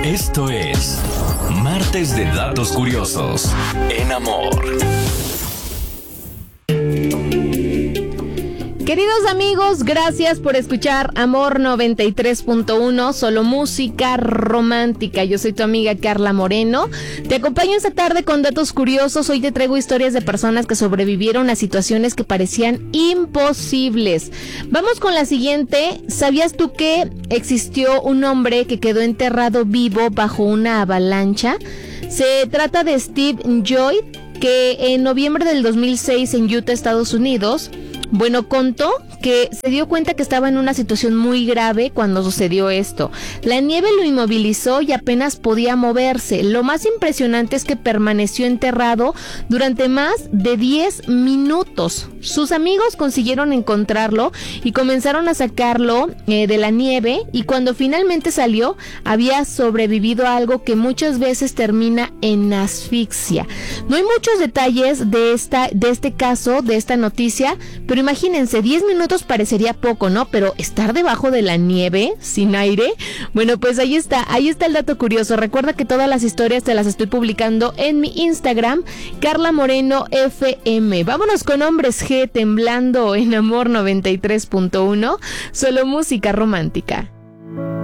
Esto es Martes de Datos Curiosos en Amor. Queridos amigos, gracias por escuchar Amor 93.1, solo música romántica. Yo soy tu amiga Carla Moreno. Te acompaño esta tarde con datos curiosos. Hoy te traigo historias de personas que sobrevivieron a situaciones que parecían imposibles. Vamos con la siguiente. ¿Sabías tú que existió un hombre que quedó enterrado vivo bajo una avalancha? Se trata de Steve Lloyd, que en noviembre del 2006 en Utah, Estados Unidos, contó que se dio cuenta que estaba en una situación muy grave cuando sucedió esto. La nieve lo inmovilizó y apenas podía moverse. Lo más impresionante es que permaneció enterrado durante más de 10 minutos. Sus amigos consiguieron encontrarlo y comenzaron a sacarlo de la nieve, y cuando finalmente salió, había sobrevivido a algo que muchas veces termina en asfixia. No hay muchos detalles de este caso, de esta noticia, pero imagínense, 10 minutos parecería poco, ¿no? Pero estar debajo de la nieve, sin aire, pues ahí está el dato curioso. Recuerda que todas las historias te las estoy publicando en mi Instagram, Carla Moreno FM. Vámonos con Hombres G, Temblando en Amor 93.1, solo música romántica.